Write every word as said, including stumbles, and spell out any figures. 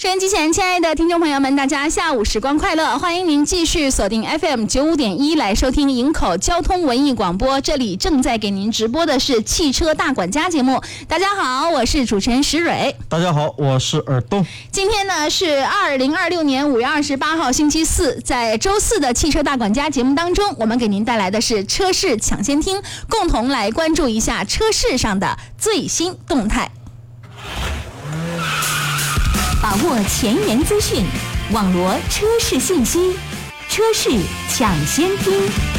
收音机前，亲爱的听众朋友们，大家下午时光快乐！欢迎您继续锁定 F M 九五点一来收听营口交通文艺广播。这里正在给您直播的是汽车大管家节目。大家好，我是主持人石蕊。 大家好，我是尔东。 今天呢是二零二六年五月二十八号星期四，在周四的汽车大管家节目当中，我们给您带来的是车市抢先听，共同来关注一下车市上的最新动态。 把握前沿资讯，网罗车市信息，车市抢先听。